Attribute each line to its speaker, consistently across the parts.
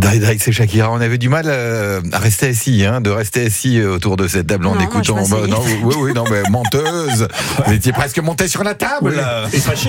Speaker 1: Daï, c'est Shakira. On avait du mal à rester assis, de rester assis autour de cette table en écoutant. Non, mais menteuse. Vous étiez presque montée sur la table.
Speaker 2: Et fâchée.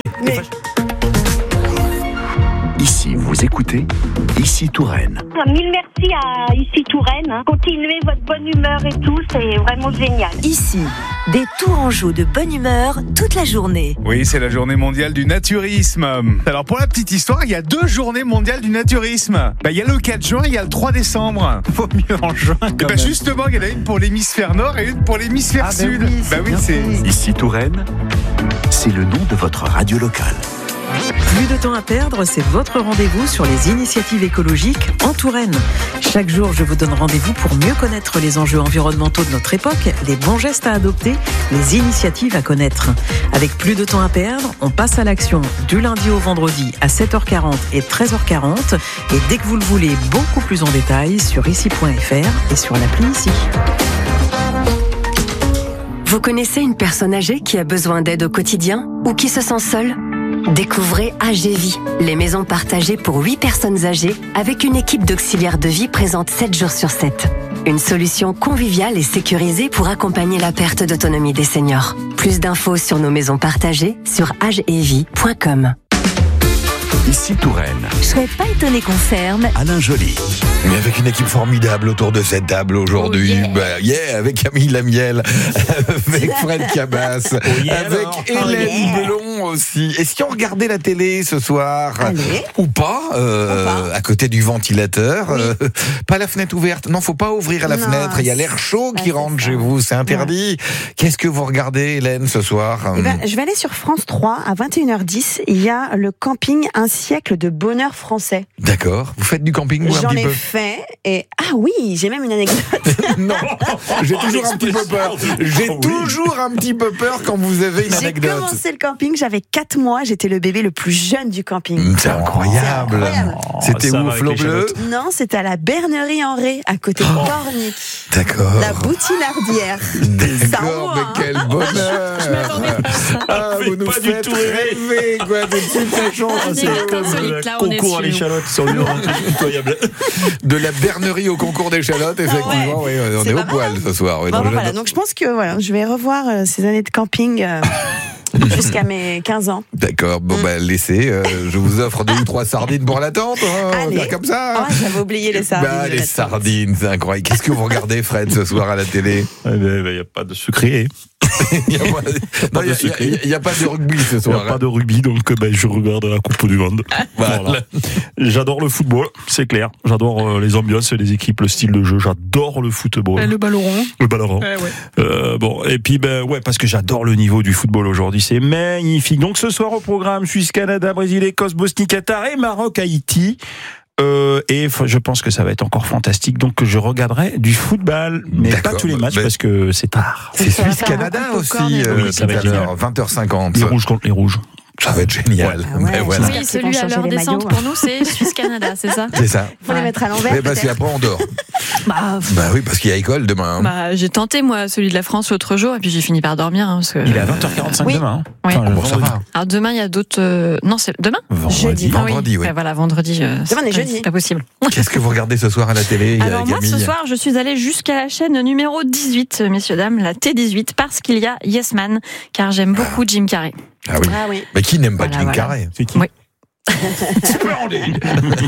Speaker 3: Ici, vous écoutez Ici Touraine.
Speaker 4: Mille merci à Ici Touraine. Continuez votre bonne humeur et tout, c'est vraiment génial.
Speaker 5: Ici, des Tourangeaux de bonne humeur toute la journée.
Speaker 2: Oui, c'est la journée mondiale du naturisme. Alors pour la petite histoire, il y a 2 journées mondiales du naturisme. Il y a le 4 juin, il y a le 3 décembre.
Speaker 6: Faut mieux en juin.
Speaker 2: Justement, il y en a une pour l'hémisphère nord et une pour l'hémisphère sud.
Speaker 6: Oui, c'est
Speaker 3: Ici Touraine, c'est le nom de votre radio locale.
Speaker 7: Plus de temps à perdre, c'est votre rendez-vous sur les initiatives écologiques en Touraine. Chaque jour, je vous donne rendez-vous pour mieux connaître les enjeux environnementaux de notre époque, les bons gestes à adopter, les initiatives à connaître. Avec plus de temps à perdre, on passe à l'action du lundi au vendredi à 7h40 et 13h40. Et dès que vous le voulez, beaucoup plus en détail sur ici.fr et sur l'appli Ici.
Speaker 8: Vous connaissez une personne âgée qui a besoin d'aide au quotidien ou qui se sent seule ? Découvrez AGVie, les maisons partagées pour 8 personnes âgées avec une équipe d'auxiliaires de vie présente 7 jours sur 7. Une solution conviviale et sécurisée pour accompagner la perte d'autonomie des seniors. Plus d'infos sur nos maisons partagées sur agevie.com.
Speaker 3: Ici Touraine.
Speaker 5: Je serais pas étonnée qu'on ferme.
Speaker 3: Alain Joly.
Speaker 1: Mais avec une équipe formidable autour de cette table aujourd'hui. Avec Camille Lamiel, avec Fred Cabas, avec Hélène Blond aussi. Est-ce qu'ils ont regardé la télé ce soir? Ou pas, à côté du ventilateur. Pas la fenêtre ouverte. Non, faut pas ouvrir à la fenêtre. Il y a l'air chaud qui rentre chez vous. C'est interdit. Qu'est-ce que vous regardez, Hélène, ce soir?
Speaker 9: Je vais aller sur France 3 à 21h10. Il y a le camping Un siècle de bonheur français.
Speaker 1: D'accord. Vous faites du camping, vous, un petit peu?
Speaker 9: J'en ai fait. Et j'ai même une anecdote.
Speaker 1: Non, j'ai toujours un petit peu peur. J'ai toujours un petit peu peur quand vous avez une anecdote.
Speaker 9: J'ai commencé le camping, j'avais 4 mois, j'étais le bébé le plus jeune du camping.
Speaker 1: C'est incroyable. C'était où, Flot Bleu?
Speaker 9: Non, c'était à la Bernerie en Ré, à côté de Pornic.
Speaker 1: D'accord.
Speaker 9: La Boutinardière.
Speaker 1: D'accord, mais quel bonheur.
Speaker 6: Je m'attendais pas.
Speaker 1: Vous nous faites rêver, quoi, de toute la chance.
Speaker 6: Concours à l'échalote, c'est incroyable.
Speaker 1: De la Bernerie au concours d'échalote, effectivement, on est au poil ce soir.
Speaker 9: Voilà, donc je pense que je vais revoir ces années de camping jusqu'à mes 15 ans.
Speaker 1: D'accord, laissez, je vous offre 2 ou 3 sardines pour l'attente, on va faire comme ça.
Speaker 9: J'avais oublié les sardines.
Speaker 1: Les sardines, c'est incroyable. Qu'est-ce que vous regardez, Fred, ce soir à la télé?
Speaker 6: Il n'y a pas de sucré.
Speaker 1: Il n'y a pas de rugby ce soir.
Speaker 6: Il n'y a pas de rugby, donc je regarde la Coupe du Monde. Voilà. J'adore le football, c'est clair. J'adore les ambiances, les équipes, le style de jeu. J'adore le football.
Speaker 7: Le ballon rond.
Speaker 6: Le ballon rond. Et puis, parce que j'adore le niveau du football aujourd'hui. C'est magnifique. Donc ce soir au programme, Suisse, Canada, Brésil, Écosse, Bosnie, Qatar et Maroc, Haïti. Et je pense que ça va être encore fantastique. Donc je regarderai du football, mais pas tous les matchs parce que c'est tard.
Speaker 1: C'est Suisse-Canada aussi,
Speaker 6: ça va être
Speaker 1: 20h50.
Speaker 6: Les rouges contre les rouges.
Speaker 1: Ça va être génial.
Speaker 10: Voilà. Oui, celui à l'heure descente pour nous, c'est Suisse-Canada, c'est ça?
Speaker 1: C'est ça.
Speaker 9: Faut les mettre à l'envers.
Speaker 1: Mais parce qu'après on dort. Oui, parce qu'il y a école demain.
Speaker 10: J'ai tenté, moi, celui de la France l'autre jour, et puis j'ai fini par dormir. Parce que...
Speaker 6: Il est à 20h45 demain.
Speaker 10: Oui.
Speaker 1: Ça va.
Speaker 10: Alors demain, il y a d'autres. Non, c'est demain?
Speaker 6: Vendredi.
Speaker 1: Vendredi, oui.
Speaker 10: Voilà, vendredi.
Speaker 9: Demain, on est jeudi.
Speaker 10: C'est pas possible.
Speaker 1: Qu'est-ce que vous regardez ce soir à la télé?
Speaker 10: Alors moi, ce soir, je suis allée jusqu'à la chaîne numéro 18, messieurs, dames, la T18, parce qu'il y a Yes Man, car j'aime beaucoup Jim Carrey.
Speaker 1: Ah oui. Mais qui n'aime pas Jim Carrey?
Speaker 6: C'est qui?
Speaker 10: Oui.
Speaker 1: Splendide.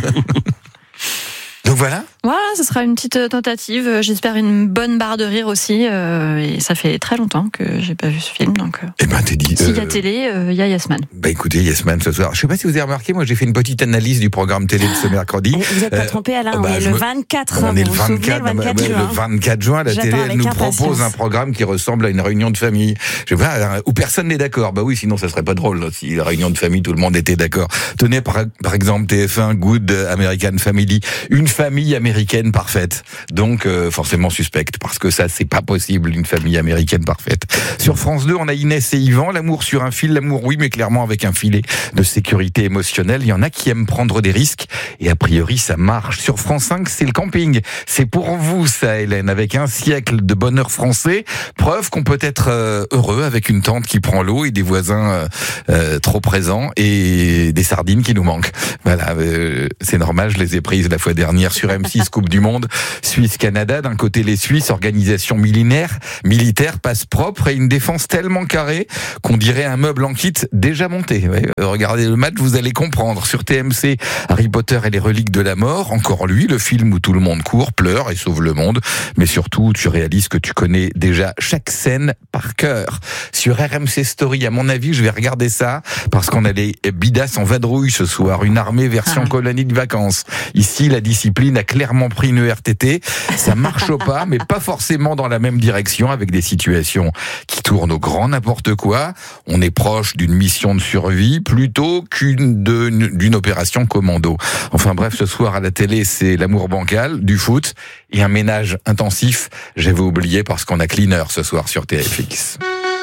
Speaker 1: Donc voilà.
Speaker 10: Voilà, ce sera une petite tentative. J'espère une bonne barre de rire aussi. Et ça fait très longtemps que j'ai pas vu ce film, donc.
Speaker 1: T'es dit.
Speaker 10: S'il y a télé, il y a Yes Man.
Speaker 1: Écoutez, Yes Man ce soir. Je sais pas si vous avez remarqué, moi j'ai fait une petite analyse du programme télé de ce mercredi.
Speaker 9: Vous n'êtes pas trompé, Alain. On est le 24.
Speaker 1: On est le 24 juin. Le 24 juin, la télé elle nous propose un programme qui ressemble à une réunion de famille. Je sais pas, où personne n'est d'accord. Oui, sinon ça serait pas drôle si la réunion de famille tout le monde était d'accord. Tenez par exemple TF1 Good American Family, une famille américaine parfaite. Donc forcément suspecte, parce que ça c'est pas possible, une famille américaine parfaite. Sur France 2, on a Inès et Yvan, l'amour sur un fil, l'amour oui, mais clairement avec un filet de sécurité émotionnelle. Il y en a qui aiment prendre des risques et a priori ça marche. Sur France 5, c'est le camping. C'est pour vous ça, Hélène, avec un siècle de bonheur français. Preuve qu'on peut être heureux avec une tante qui prend l'eau et des voisins trop présents et des sardines qui nous manquent. Voilà, c'est normal, je les ai prises la fois dernière sur M6 Coupe du Monde, Suisse-Canada. D'un côté, les Suisses, organisation militaire, passe propre et une défense tellement carrée qu'on dirait un meuble en kit déjà monté. Ouais, regardez le match, vous allez comprendre. Sur TMC, Harry Potter et les reliques de la mort. Encore lui, le film où tout le monde court, pleure et sauve le monde. Mais surtout, tu réalises que tu connais déjà chaque scène par cœur. Sur RMC Story, à mon avis, je vais regarder ça parce qu'on a les bidasses en vadrouille ce soir. Une armée version colonie de vacances. Ici, la discipline a clairement pris une ERTT. Ça marche pas, mais pas forcément dans la même direction, avec des situations qui tournent au grand n'importe quoi. On est proche d'une mission de survie plutôt d'une opération commando. Enfin bref, ce soir à la télé, c'est l'amour bancal, du foot et un ménage intensif. J'avais oublié parce qu'on a Cleaner ce soir sur TFX.